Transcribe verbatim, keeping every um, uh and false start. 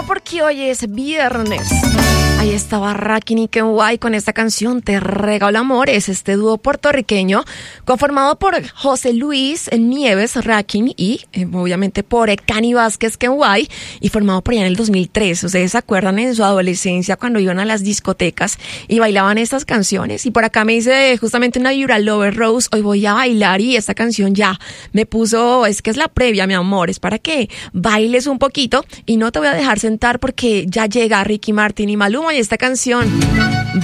porque hoy es viernes. Ahí estaba Rakim y Kenway con esta canción Te Regalo Amores, este dúo puertorriqueño conformado por José Luis Nieves Rakim y eh, obviamente por Cani Vázquez Kenway, y formado por allá en el dos mil tres. Ustedes se acuerdan en su adolescencia cuando iban a las discotecas y bailaban estas canciones. Y por acá me dice justamente una vibra Lover Rose, hoy voy a bailar y esta canción ya me puso, es que es la previa, mi amor, es para que bailes un poquito y no te voy a dejar sentar porque ya llega Ricky Martin y Maluma y esta canción